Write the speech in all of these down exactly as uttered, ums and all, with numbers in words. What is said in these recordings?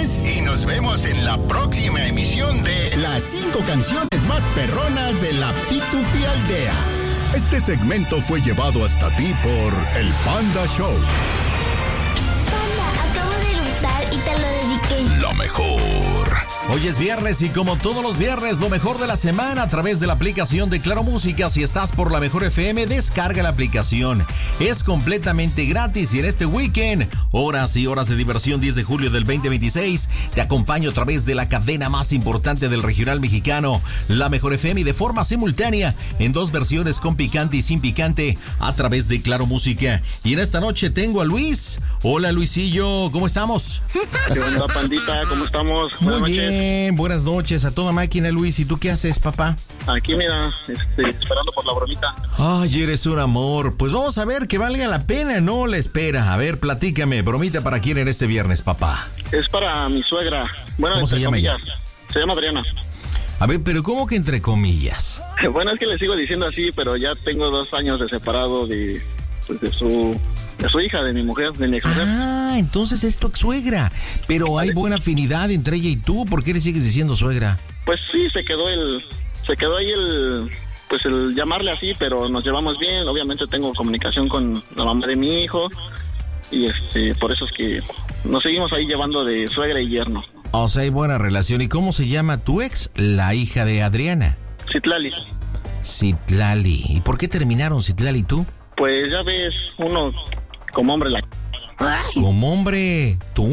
viernes y nos vemos en la próxima emisión de Las cinco canciones más perronas de la Pitufi Aldea. Este segmento fue llevado hasta ti por el Panda Show. Panda, acabo de eructar y te lo dediqué. La mejor. Hoy es viernes y como todos los viernes, lo mejor de la semana a través de la aplicación de Claro Música. Si estás por la Mejor F M, descarga la aplicación. Es completamente gratis y en este weekend, horas y horas de diversión diez de julio del veinte veintiséis, te acompaño a través de la cadena más importante del regional mexicano, la Mejor F M, y de forma simultánea en dos versiones, con picante y sin picante, a través de Claro Música. Y en esta noche tengo a Luis. Hola, Luisillo, ¿cómo estamos? ¿Qué onda, pandita? ¿Cómo estamos? Muy Buenas bien. Bien, buenas noches a toda máquina, Luis. ¿Y tú qué haces, papá? Aquí, mira, este, esperando por la bromita. Ay, eres un amor. Pues vamos a ver que valga la pena, no la espera. A ver, platícame, bromita para quién en este viernes, papá. Es para mi suegra. Bueno, ¿cómo se llama ella? Se llama Adriana. A ver, pero ¿cómo que entre comillas? Bueno, es que le sigo diciendo así, pero ya tengo dos años de separado de, pues, de su... de su hija, de mi mujer, de mi ex-mujer. Ah, entonces es tu ex-suegra. Pero hay buena afinidad entre ella y tú. ¿Por qué le sigues diciendo suegra? Pues sí, se quedó el... Se quedó ahí el... Pues el llamarle así, pero nos llevamos bien. Obviamente tengo comunicación con la mamá de mi hijo. Y este, por eso es que nos seguimos ahí llevando de suegra y yerno. O sea, hay buena relación. ¿Y cómo se llama tu ex, la hija de Adriana? Citlali. Citlali. ¿Y por qué terminaron, Citlali, y tú? Pues ya ves, uno como hombre la... Como hombre, ¿tú?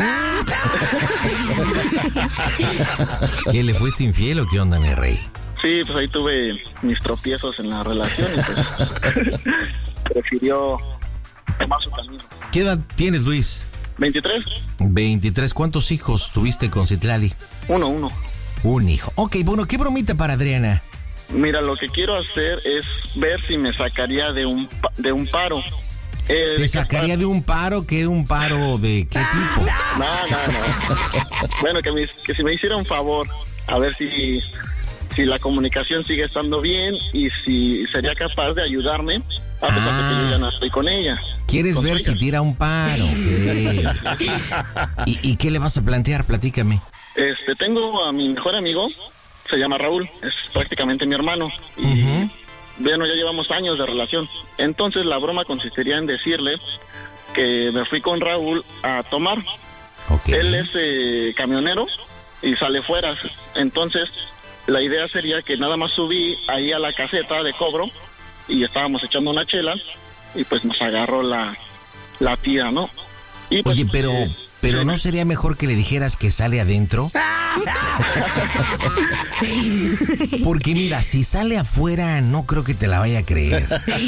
¿Qué, le fuiste infiel o qué onda, mi rey? Sí, pues ahí tuve mis tropiezos en la relación y pues prefirió tomar su camino. ¿Qué edad tienes, Luis? veintitrés. veintitrés. ¿Cuántos hijos tuviste con Citlali? Uno, uno. Un hijo. Ok, bueno, ¿qué bromita para Adriana? Mira, lo que quiero hacer es ver si me sacaría de un de un paro. Eh, ¿Te sacaría de un paro? ¿Qué un paro de qué tipo? No, no, no. Bueno, que, me, que si me hiciera un favor, a ver si, si la comunicación sigue estando bien y si sería capaz de ayudarme, a pesar ah, de que yo ya no estoy con ella. ¿Quieres con ver si tira un paro? ¿Qué? ¿Y, ¿Y qué le vas a plantear? Platícame. Este, tengo a mi mejor amigo, se llama Raúl, es prácticamente mi hermano. Y uh-huh. Bueno, ya llevamos años de relación. Entonces la broma consistiría en decirle que me fui con Raúl a tomar. Okay. Él es eh, camionero y sale fuera. Entonces la idea sería que nada más subí ahí a la caseta de cobro y estábamos echando una chela y pues nos agarró la, la tía, ¿no? Y pues, oye, pero... Eh, ¿Pero no sería mejor que le dijeras que sale adentro? Porque mira, si sale afuera, no creo que te la vaya a creer.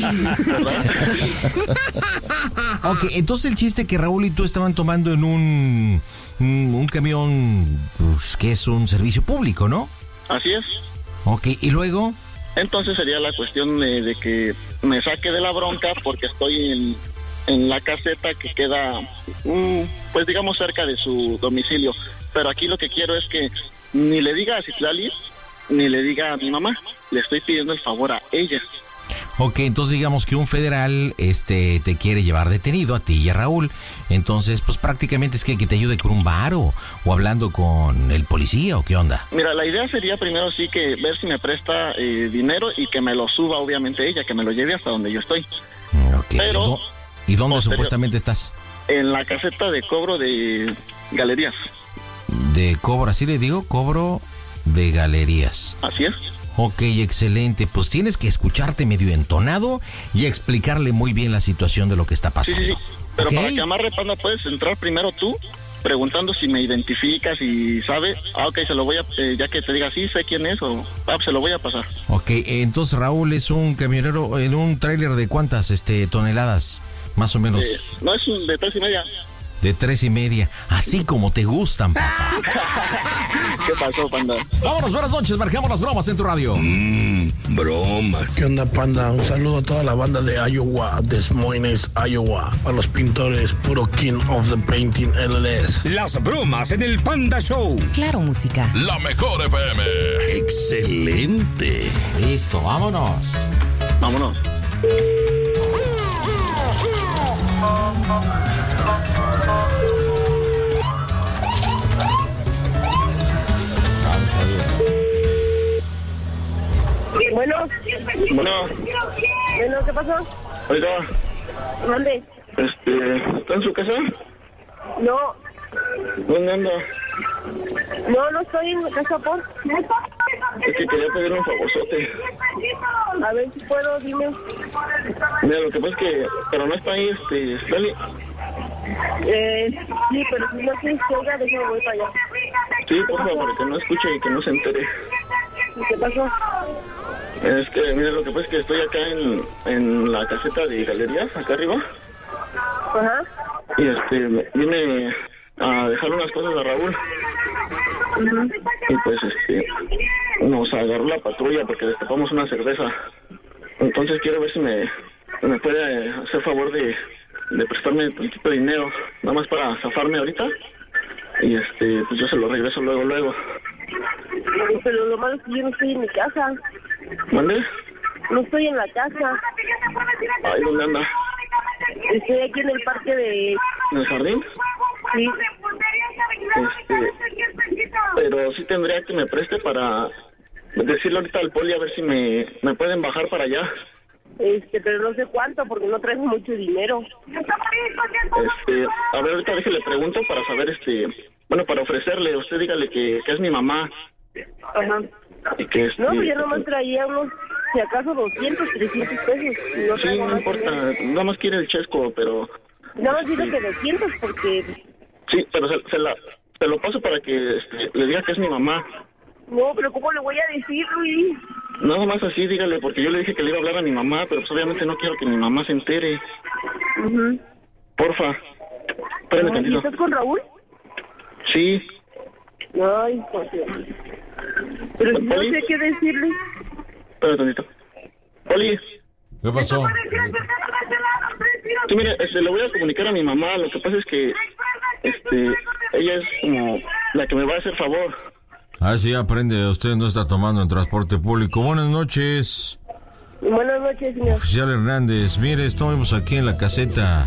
Ok, entonces el chiste que Raúl y tú estaban tomando en un, un camión, pues, que es un servicio público, ¿no? Así es. Ok, ¿y luego? Entonces sería la cuestión de, de que me saque de la bronca porque estoy en... en la caseta que queda, um, pues digamos, cerca de su domicilio. Pero aquí lo que quiero es que ni le diga a Citlali, ni le diga a mi mamá. Le estoy pidiendo el favor a ella. Ok, entonces digamos que un federal este, te quiere llevar detenido a ti y a Raúl. Entonces, pues prácticamente es que, que te ayude con un bar o, o hablando con el policía o qué onda. Mira, la idea sería primero sí que ver si me presta eh, dinero y que me lo suba obviamente ella, que me lo lleve hasta donde yo estoy. Ok, pero... ¿no? ¿Y dónde posterior, supuestamente estás? En la caseta de cobro de galerías. De cobro, así le digo, cobro de galerías. Así es. Ok, excelente. Pues tienes que escucharte medio entonado y explicarle muy bien la situación de lo que está pasando. Sí, sí, sí. Pero ¿okay? Para que amarre, Panda, puedes entrar primero tú, preguntando si me identificas y sabe. Ah, ok, se lo voy a, eh, ya que te diga sí, sé quién es, o ah, se lo voy a pasar. Ok, entonces Raúl es un camionero en un tráiler de cuántas este, toneladas, más o menos. Eh, no, es un de tres y media. De tres y media, así como te gustan, papá. ¿Qué pasó, Panda? Vámonos, buenas noches, marcamos las bromas en tu radio. Mmm, bromas. ¿Qué onda, Panda? Un saludo a toda la banda de Iowa, Des Moines, Iowa. A los pintores, puro King of the Painting L L S. Las bromas en el Panda Show. Claro, música. La Mejor F M. Excelente. Listo, vámonos. Vámonos. Bueno. Bueno, ¿qué pasó? Oiga. ¿Dónde? Este, ¿está en su casa? No. ¿Dónde anda? No, no estoy en mi casa, por. Es que quería pedir un favorzote. A ver si puedo, dime. Mira, lo que pasa es que, pero no está ahí, este, Lali. Eh, sí, pero si no quieres que oiga, déjame voy para allá. Sí, por favor, para que no escuche y que no se entere. ¿Qué pasó? Es que, mira, lo que pasa es que estoy acá en, en la caseta de galerías, acá arriba. Ajá. Y este, vine a dejar unas cosas a Raúl. Uh-huh. Y pues, este, nos agarró la patrulla porque destapamos una cerveza. Entonces quiero ver si me, me puede hacer favor de, de prestarme un tipo de dinero, nada más para zafarme ahorita. Y este, pues yo se lo regreso luego, luego. Pero lo malo es que yo no estoy en mi casa. ¿Mande? No estoy en la casa. Ay, ¿dónde anda? Estoy aquí en el parque de... ¿En el jardín? Sí. Este, pero sí tendría que me preste para decirle ahorita al poli a ver si me, me pueden bajar para allá. Este, pero no sé cuánto porque no traigo mucho dinero. Este, a ver, ahorita déjele pregunto para saber, este, bueno, para ofrecerle, usted dígale que, que es mi mamá. Ajá. Y que este, No, pues yo nomás traía unos, si acaso doscientos, trescientos pesos. No sí, no importa, nada más quiere el chesco, pero... Nada más digo que doscientos porque... Sí, pero se, se, la, se lo paso para que este, le diga que es mi mamá. No, pero ¿cómo le voy a decir, Luis? Nada más así, dígale, porque yo le dije que le iba a hablar a mi mamá, pero pues obviamente no quiero que mi mamá se entere. Uh-huh. Porfa. Espérame tantito. ¿Estás con Raúl? Sí. Ay, José. Pero si no sé qué decirle. Espérame tantito. Poli. ¿Qué pasó? Sí, mire, este, le voy a comunicar a mi mamá. Lo que pasa es que este, ella es como la que me va a hacer favor. Ah, sí, aprende. Usted no está tomando en transporte público. Buenas noches. Buenas noches, señor. Oficial Hernández. Mire, estamos aquí en la caseta.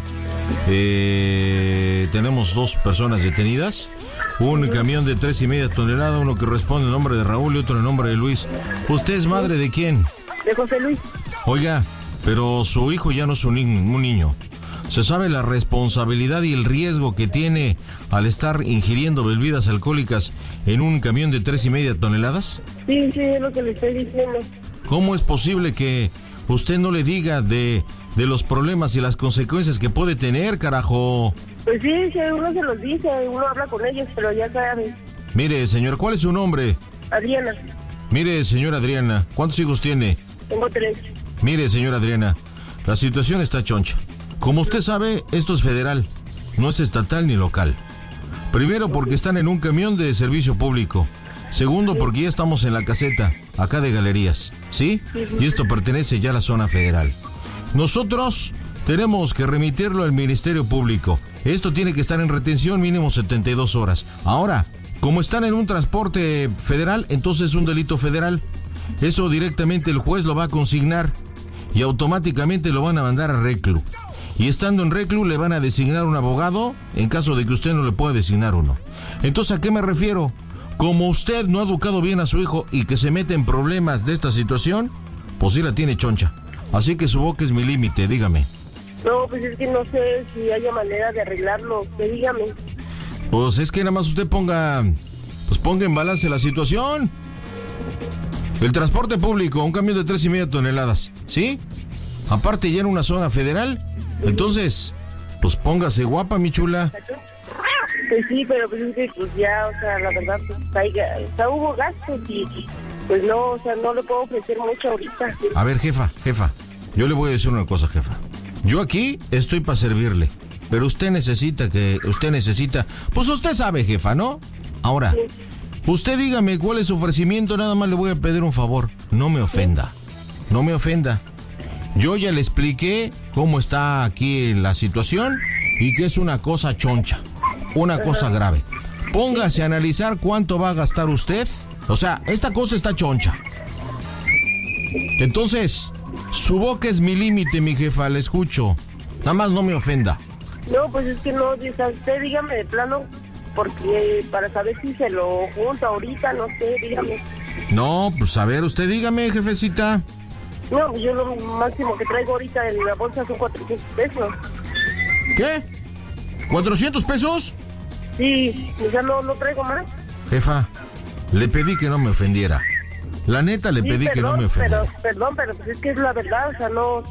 Eh, tenemos dos personas detenidas. Un camión de tres y media toneladas, uno que responde el nombre de Raúl y otro el nombre de Luis. ¿Usted es madre de quién? De José Luis. Oiga, pero su hijo ya no es un, ni- un niño. ¿Se sabe la responsabilidad y el riesgo que tiene al estar ingiriendo bebidas alcohólicas en un camión de tres y media toneladas? Sí, sí, es lo que le estoy diciendo. ¿Cómo es posible que usted no le diga de, de los problemas y las consecuencias que puede tener, carajo? Pues sí, sí, uno se los dice, uno habla con ellos, pero ya saben. Mire, señor, ¿cuál es su nombre? Adriana, Mire, señora Adriana, ¿cuántos hijos tiene? tengo tres. Mire, señora Adriana, la situación está choncha. Como usted sabe, esto es federal, no es estatal ni local. Primero, porque están en un camión de servicio público. Segundo, porque ya estamos en la caseta, acá de galerías, ¿sí? Y esto pertenece ya a la zona federal. Nosotros tenemos que remitirlo al Ministerio Público. Esto tiene que estar en retención mínimo setenta y dos horas. Ahora, como están en un transporte federal, entonces es un delito federal. Eso directamente el juez lo va a consignar y automáticamente lo van a mandar a reclu. Y estando en reclu le van a designar un abogado en caso de que usted no le pueda designar uno. Entonces, ¿a qué me refiero? Como usted no ha educado bien a su hijo y que se mete en problemas de esta situación, pues sí la tiene choncha. Así que su boca es mi límite, dígame. No, pues es que no sé si haya manera de arreglarlo. Usted dígame. Pues es que nada más usted ponga, pues ponga en balance la situación. El transporte público, un camión de tres y media toneladas, ¿sí? Aparte ya en una zona federal. Entonces, pues póngase guapa, mi chula. Pues sí, pero pues es que pues ya, o sea, la verdad, pues hay, está, hubo gastos y pues no, o sea, no le puedo ofrecer mucho ahorita. A ver, jefa, jefa, yo le voy a decir una cosa, jefa. Yo aquí estoy para servirle, pero usted necesita que, usted necesita, pues usted sabe, jefa, ¿no? Ahora, Sí. usted dígame cuál es su ofrecimiento, nada más le voy a pedir un favor, no me ofenda, no me ofenda. Yo ya le expliqué cómo está aquí la situación y que es una cosa choncha, una cosa grave. Póngase a analizar cuánto va a gastar usted. O sea, esta cosa está choncha. Entonces, su boca es mi límite, mi jefa, le escucho. Nada más no me ofenda. No, pues es que no, o sea, usted dígame de plano, porque para saber si se lo junta ahorita, no sé, dígame. No, pues a ver, usted dígame, jefecita. No, pues yo lo máximo que traigo ahorita en la bolsa son cuatrocientos pesos. ¿Qué? ¿cuatrocientos pesos? Sí, ya no, no traigo más. Jefa, le pedí que no me ofendiera. La neta, le Sí, pedí perdón, que no me ofendiera. Pero, perdón, pero pues es que es la verdad, o sea, no...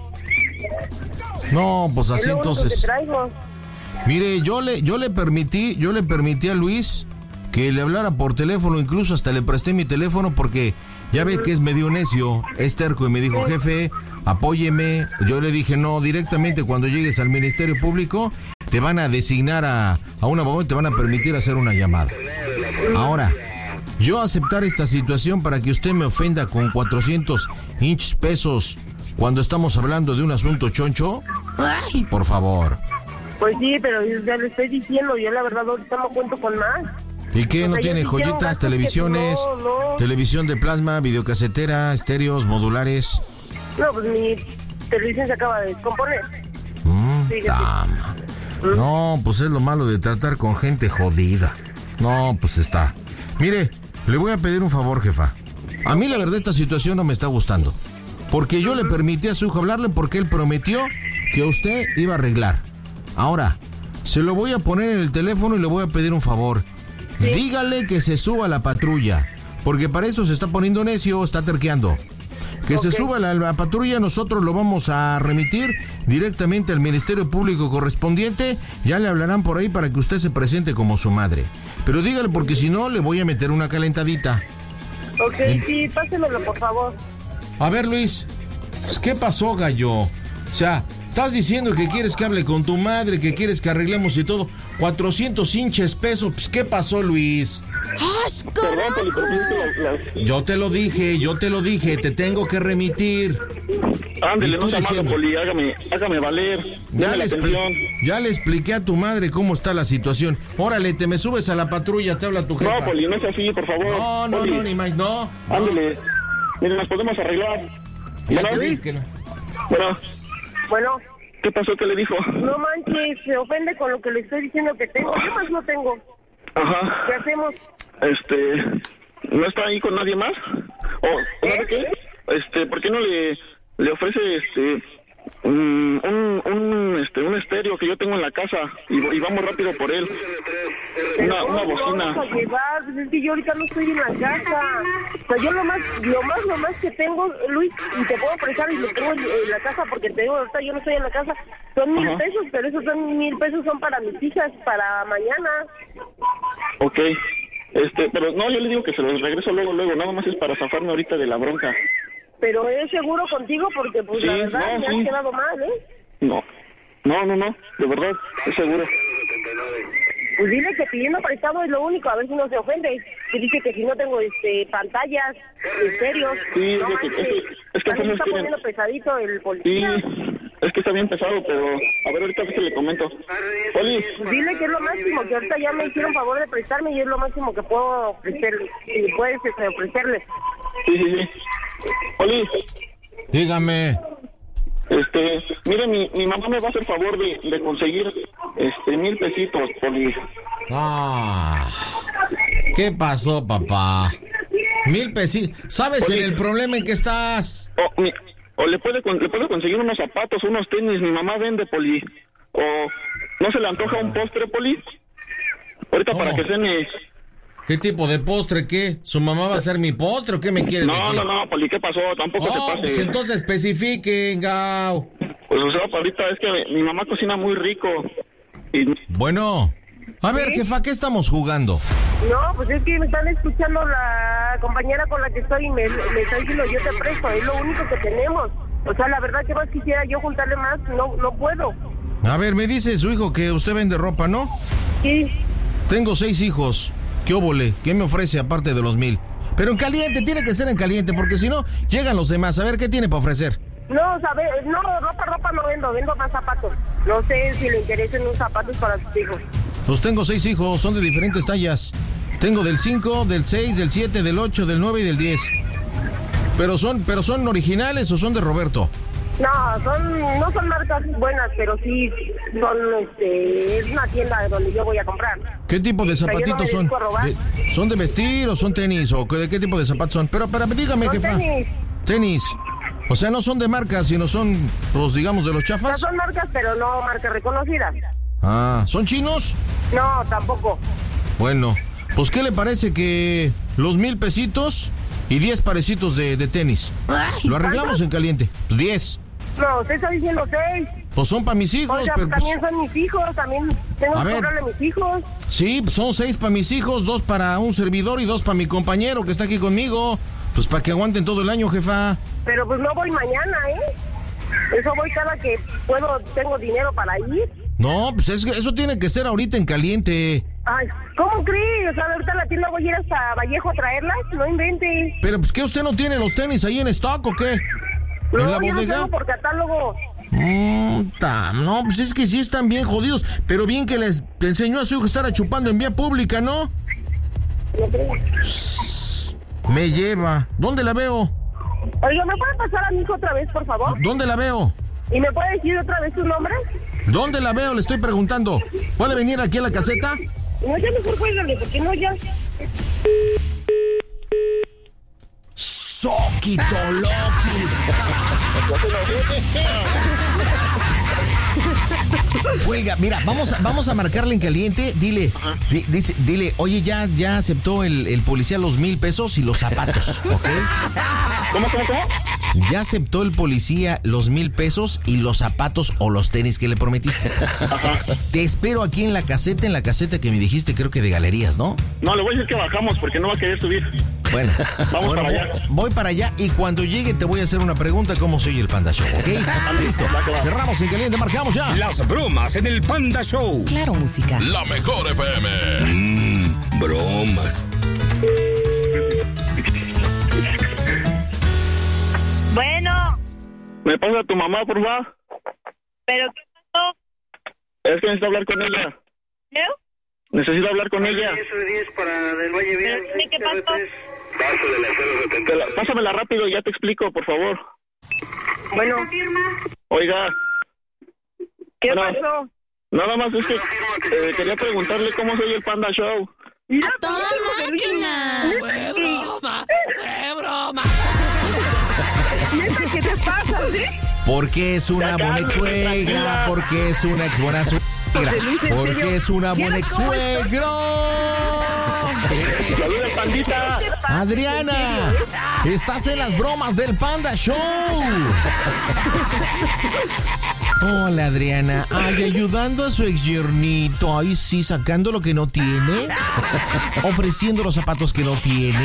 No, pues así es lo único entonces... que traigo. Mire, yo le, yo le permití, yo le permití a Luis que le hablara por teléfono, incluso hasta le presté mi teléfono porque ya ve que es medio necio, es terco y me dijo, jefe, apóyeme. Yo le dije, no, directamente cuando llegues al Ministerio Público te van a designar a, a un abogado y te van a permitir hacer una llamada. Ahora, yo aceptar esta situación para que usted me ofenda con cuatrocientos hinchs pesos cuando estamos hablando de un asunto choncho, ay, por favor. Pues sí, pero ya le estoy diciendo, yo la verdad ahorita no cuento con más. ¿Y qué? O ¿No sea, tiene ellos hicieron joyitas, gastos televisiones, que no, no. televisión de plasma, videocasetera, estéreos, modulares? No, pues mi televisión se acaba de descomponer. Mm, Sí, sí. tama. No, pues es lo malo de tratar con gente jodida. No, pues está. Mire, le voy a pedir un favor, jefa. A mí la verdad esta situación no me está gustando. Porque yo le permití a su hijo hablarle porque él prometió que usted iba a arreglar. Ahora, se lo voy a poner en el teléfono y le voy a pedir un favor. Dígale que se suba a la patrulla. Porque para eso se está poniendo necio, está terqueando. Que se Ok. suba a la, la patrulla, nosotros lo vamos a remitir directamente al Ministerio Público correspondiente. Ya le hablarán por ahí para que usted se presente como su madre. Pero dígale porque si no, le voy a meter una calentadita. Ok, sí, pásemelo, por favor. A ver, Luis, ¿qué pasó, gallo? O sea, estás diciendo que quieres que hable con tu madre, que quieres que arreglemos y todo. cuatrocientos hinches pesos, pues, ¿qué pasó, Luis? Perdón, Poli, pero es que las- las- Yo te lo dije, yo te lo dije, te tengo que remitir. Ándele, Y tú no sea malo, diciendo- Poli, hágame, hágame valer. Ya Deme le, la expli- atención. ya le expliqué a tu madre cómo está la situación. Órale, te me subes a la patrulla, te habla tu jefa. No, Poli, no es así, por favor. No, no, Poli, no, ni más, no. no. Ándele. Mire, nos podemos arreglar. Ya Bueno, te dije que no. Bueno, Bueno, ¿qué pasó? ¿Qué le dijo? no manches, se ofende con lo que le estoy diciendo que tengo. ¿Qué más no tengo? Ajá. ¿Qué hacemos? Este, ¿no está ahí con nadie más? ¿O sabe qué? Este, ¿por qué no le, le ofrece este un, un, un, este, un estéreo que yo tengo en la casa y, y vamos rápido por él? Una, una ¿Cómo bocina. vamos a llevar? Pues es que yo ahorita no estoy en la casa. O sea, yo lo más, lo más, lo más que tengo, Luis, y te puedo prestar y lo tengo en, en la casa porque te digo, ahorita yo no estoy en la casa, son mil Ajá. pesos, pero esos son mil pesos son para mis hijas, para mañana. Ok. Este, pero no, yo le digo que se los regreso luego, luego. Nada más es para zafarme ahorita de la bronca. Pero es seguro contigo porque, pues, Sí, la verdad, no, me sí. has quedado mal, ¿eh? No. No, no, no. De verdad, es seguro. Pues dile que pidiendo prestado es lo único, a ver si no se ofende. Que dice que si no tengo este pantallas, estéreos. Sí, no es que- manches, es que- es que a mí me somos está tienen- poniendo pesadito el Sí, policía. es que está bien pesado, pero a ver, ahorita se le comento. Poli, Pues dile que es lo máximo, que ahorita ya me hicieron favor de prestarme y es lo máximo que puedo ofrecerle. Si puedes este, ofrecerle. sí, sí, sí. Poli, Dígame. este, mire, mi, mi mamá me va a hacer favor de, de conseguir, este, mil pesitos, Poli. Ah, ¿qué pasó, papá? Mil pesitos. ¿Sabes en el problema en que estás? O, mi- o le puede con- le puedo conseguir unos zapatos, unos tenis, mi mamá vende, Poli. O, ¿no se le antoja un postre, Poli? Ahorita ¿Cómo? para que cene. ¿Qué tipo de postre? ¿Qué? ¿Su mamá va a ser mi postre o qué me quieres No, decir? no, no, Poli, ¿qué pasó? Tampoco Oh, te pues pases. entonces especifiquen, Gao. Pues, o sea, ahorita es que mi, mi mamá cocina muy rico. Y Bueno, a ver, jefa, ¿qué estamos jugando? No, pues es que me están escuchando la compañera con la que estoy y me, me está diciendo yo te presto, es lo único que tenemos. O sea, la verdad que más quisiera yo juntarle más, no no puedo. A ver, me dice su hijo que usted vende ropa, ¿no? Sí, Tengo seis hijos. ¿Qué óvole? ¿Qué me ofrece aparte de los mil? Pero en caliente, tiene que ser en caliente, porque si no, llegan los demás. A ver, ¿qué tiene para ofrecer? no, sabe, no, ropa, ropa no vendo, vendo más zapatos. No sé si le interesan unos zapatos para sus hijos. Pues tengo seis hijos, son de diferentes tallas. Tengo del cinco, del seis, del siete, del ocho, del nueve y del diez. Pero son, pero son originales o son de Roberto. No, son, no son marcas buenas, pero sí son, este, es una tienda donde yo voy a comprar. ¿Qué tipo de Pero yo no me zapatitos son? dedico a robar. De- ¿Son de vestir o son tenis? ¿O qué- de qué tipo de zapatos son? Pero, pero dígame, Son jefa. tenis. Tenis. O sea, no son de marca, sino son, pues digamos, de los No chafas. son marcas, pero no marcas reconocidas. Ah, ¿son chinos? No, tampoco. Bueno, pues ¿qué le parece que los mil pesitos y diez parecitos de, de tenis? Lo arreglamos en caliente. Pues diez. No, usted está diciendo seis. Pues son para mis hijos, Oiga, pero pues, también son mis hijos, también tengo A que ver. cobrarle a mis hijos. sí, pues son seis para mis hijos, dos para un servidor y dos para mi compañero que está aquí conmigo. Pues para que aguanten todo el año, jefa. Pero pues no voy mañana, ¿eh? Eso voy cada que puedo, tengo dinero para ir. No, pues es que eso tiene que ser ahorita en caliente. Ay, ¿cómo crees? O sea, ahorita a la tienda voy a ir hasta Vallejo a traerlas, no invente. Pero pues ¿qué, usted no tiene los tenis ahí en stock o qué? No, ¿En la yo los bodega? tengo por catálogo. Mm, ta, no, pues es que sí están bien jodidos. Pero bien que les te enseñó a su hijo a estar chupando en vía pública, ¿no? No creo. Me lleva. ¿Dónde la veo? Oiga, ¿me puede pasar a mi hijo otra vez, por favor? ¿Dónde la veo? ¿Y me puede decir otra vez su nombre? ¿Dónde la veo? Le estoy preguntando. ¿Puede venir aquí a la caseta? No, ya mejor cuélgale, porque no, ya. Soquito Loki. Cuelga, mira, vamos a, vamos a marcarle en caliente. Dile, di- dice, dile, oye, ya, ya aceptó el, el policía los mil pesos y los zapatos, ¿ok? ¿Cómo, cómo, cómo? Ya aceptó el policía los mil pesos y los zapatos o los tenis que le prometiste. Te espero aquí en la caseta, en la caseta que me dijiste, creo que de galerías, ¿no? No, le voy a decir que bajamos porque no va a querer subir. Bueno, Vamos bueno, para voy, allá. voy para allá y cuando llegue te voy a hacer una pregunta cómo soy el Panda Show, ¿ok? Listo, Va que va. cerramos en caliente, marcamos ya. Las bromas en el Panda Show. Claro, música. La mejor F M. Mmm, bromas. Bueno, ¿Me pasa a tu mamá, por favor? ¿pero qué pasó? Es que necesito hablar con ella. ¿Yo? Necesito hablar con ella. ¿Pero tiene qué pasó? Te la- pásamela rápido y ya te explico, por favor. Bueno, Oiga, ¿qué Bueno. pasó? nada más es que eh, quería preguntarle cómo soy el Panda Show. Mira, ¡A toda máquina! ¡Fue broma! ¡Fue broma! ¿Neta, qué te pasa, sí? Porque es una Ya buena cálmate, ex suegra, tranquila. porque es una ex buena suegra, porque es una buena ex suegra. ¡Saludos, pandita! Adriana, estás en las bromas del Panda Show. Hola, Adriana. Ay, ayudando a su ex yernito. Ay, sí, sacando lo que no tiene. Ofreciendo los zapatos que no tiene.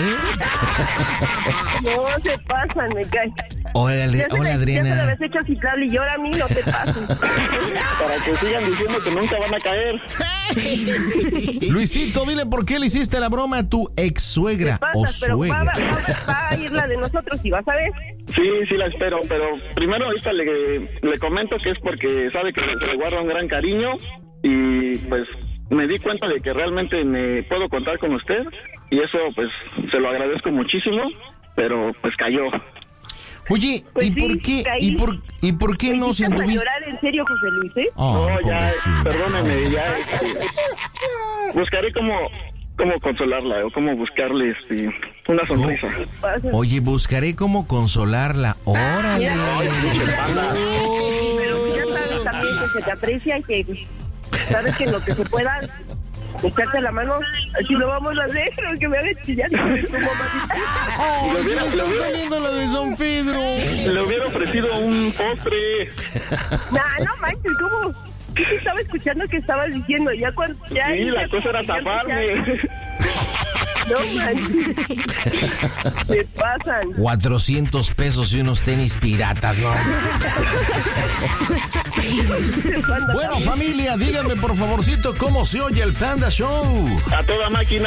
No se pasan, me cae. Hola, Ya Ale- se hola le- Ya se le Adriana. habías hecho ciclable y ahora a mí no te pases. Para que sigan diciendo que nunca van a caer. Luisito, dile por qué le hiciste la broma a tu ex suegra o Pasas, pero va, suegra. va- va a ir la de nosotros y vas a ver. Sí, sí la espero, pero primero ahorita le, le comento que es porque sabe que le guarda un gran cariño y pues me di cuenta de que realmente me puedo contar con usted y eso pues se lo agradezco muchísimo, pero pues cayó. Oye, Pues ¿y sí, por qué caí. y por y por qué ¿Me no se hiciste anduviste? llorar en serio, José Luis, eh? Oh, No, ya, pobrecita. perdóneme, ya este, buscaré cómo, cómo consolarla o cómo buscarle este, una sonrisa. Pasas. Oye, buscaré cómo consolarla. Órale. Pero ya sabes también que se te aprecia y que sabes que en lo que se pueda echarte la mano, así lo vamos a hacer, aunque me hagas chillar como mamacita. Oh, Le se hubiera- me le está hubiera- saliendo la de San Pedro. Le hubiera ofrecido un postre. Nah, no manches, ¿cómo? Sí, sí estaba escuchando que estabas diciendo, ya cuando... Ya, Sí, la ya- cosa era ya- zafarme. No manches. Se pasan. cuatrocientos pesos y unos tenis piratas, ¿no? Bueno, familia, díganme por favorcito cómo se oye el Panda Show. A toda máquina.